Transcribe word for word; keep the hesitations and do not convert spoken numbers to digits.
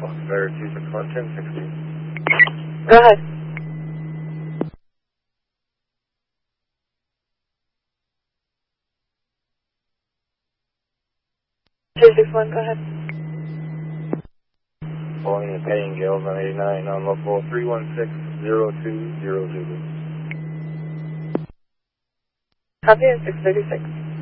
Foxtrot two six one, ten sixteen. Go ahead. two six one, go ahead. Calling the paying Gales on eighty-nine on local three one six zero two zero zero. Copy at six thirty-six.